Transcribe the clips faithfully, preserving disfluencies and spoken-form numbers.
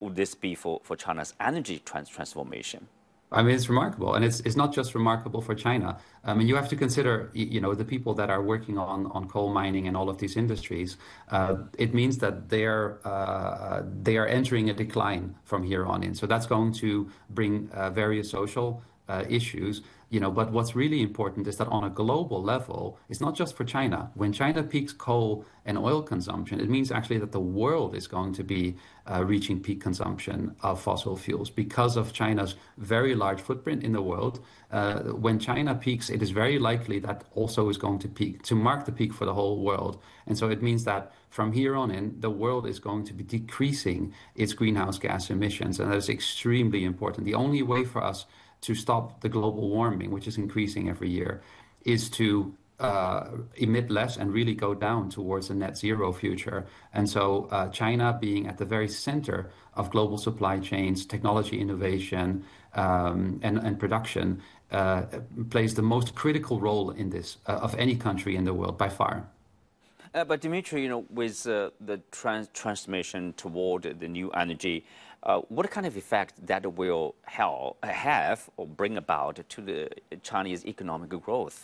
would this be for, for China's energy trans transformation? I mean, it's remarkable, and it's it's not just remarkable for China. I mean, you have to consider, you know, the people that are working on on coal mining and all of these industries. Uh, it means that they're uh, they are entering a decline from here on in. So that's going to bring uh, various social uh, issues. You know, but what's really important is that on a global level, it's not just for China. When China peaks coal and oil consumption, it means actually that the world is going to be uh, reaching peak consumption of fossil fuels because of China's very large footprint in the world. Uh, when China peaks, it is very likely that also is going to peak, to mark the peak for the whole world. And so it means that from here on in, the world is going to be decreasing its greenhouse gas emissions. And that is extremely important. The only way for us to stop the global warming, which is increasing every year, is to uh, emit less and really go down towards a net zero future. And so uh, China being at the very center of global supply chains, technology innovation, um, and, and production uh, plays the most critical role in this uh, of any country in the world by far. Uh, but Dimitri, you know, with uh, the trans transformation toward the new energy, uh, what kind of effect that will help, have or bring about to the Chinese economic growth?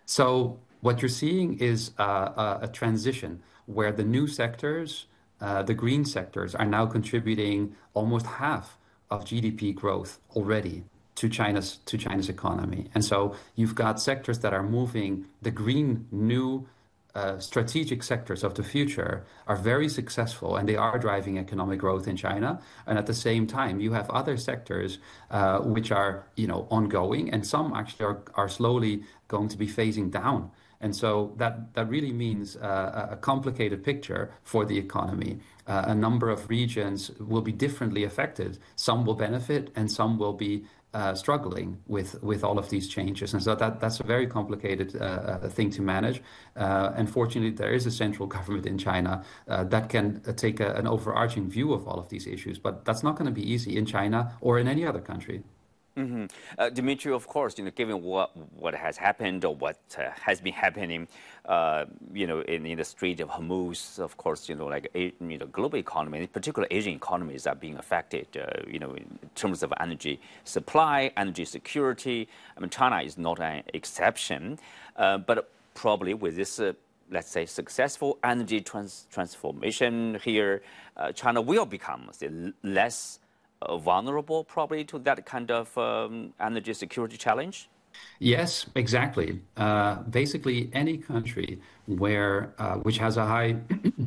So what you're seeing is uh, a transition where the new sectors, uh, the green sectors, are now contributing almost half of G D P growth already to China's to China's economy. And so you've got sectors that are moving the green new Uh, strategic sectors of the future are very successful, and they are driving economic growth in China. And at the same time, you have other sectors uh, which are, you know, ongoing, and some actually are, are slowly going to be phasing down. And so that, that really means uh, a complicated picture for the economy. Uh, a number of regions will be differently affected. Some will benefit, and some will be Uh, struggling with with all of these changes, and so that that's a very complicated uh, thing to manage. Uh, unfortunately, there is a central government in China uh, that can uh, take a, an overarching view of all of these issues, but that's not going to be easy in China or in any other country. Mm-hmm. uh, Dimitri, of course, you know, given what what has happened or what uh, has been happening, uh, you know, in, in the Strait of Hormuz, of course, you know, like you know, global economy, in particular, Asian economies are being affected. Uh, you know, in terms of energy supply, energy security. I mean, China is not an exception, uh, but probably with this, uh, let's say, successful energy trans transformation here, uh, China will become say, less Uh, vulnerable probably to that kind of um, energy security challenge? Yes, exactly. Uh, basically, any country where uh, which has a high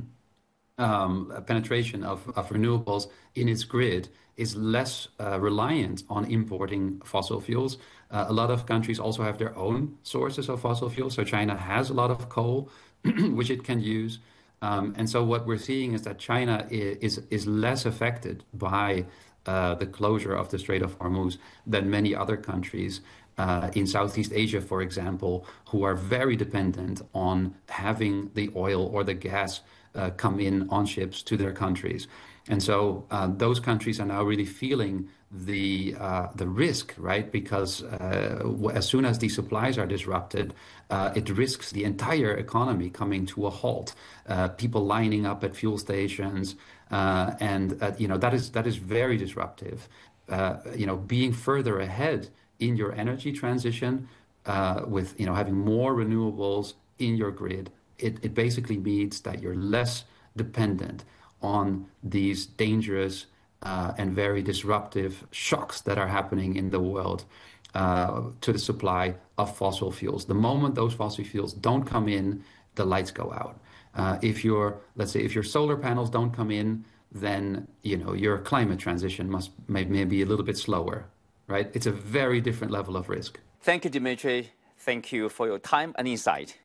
um, penetration of, of renewables in its grid is less uh, reliant on importing fossil fuels. Uh, a lot of countries also have their own sources of fossil fuels. So China has a lot of coal, which it can use. Um, and so what we're seeing is that China is, is less affected by Uh, the closure of the Strait of Hormuz than many other countries uh, in Southeast Asia, for example, who are very dependent on having the oil or the gas uh, come in on ships to their countries. And so uh, those countries are now really feeling the uh, the risk, right? Because uh, as soon as these supplies are disrupted, uh, it risks the entire economy coming to a halt. Uh, people lining up at fuel stations, uh, and uh, you know that is that is very disruptive. Uh, you know, being further ahead in your energy transition, uh, with you know having more renewables in your grid, it it basically means that you're less dependent on these dangerous uh, and very disruptive shocks that are happening in the world uh, to the supply of fossil fuels. The moment those fossil fuels don't come in, the lights go out. Uh, if your, let's say, if your solar panels don't come in, then you know your climate transition must may, may be a little bit slower, right? It's a very different level of risk. Thank you, Dimitri. Thank you for your time and insight.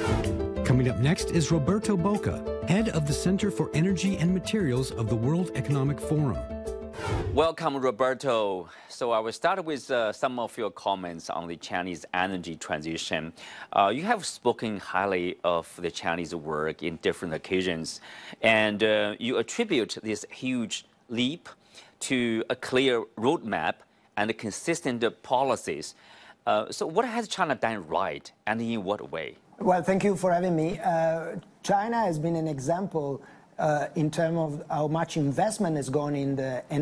Coming up next is Roberto Bocca, head of the Center for Energy and Materials of the World Economic Forum. Welcome, Roberto. So I will start with uh, some of your comments on the Chinese energy transition. Uh, you have spoken highly of the Chinese work in different occasions, and uh, you attribute this huge leap to a clear roadmap and consistent policies. Uh, so what has China done right, and in what way? Well, thank you for having me. Uh, China has been an example uh, in terms of how much investment has gone in the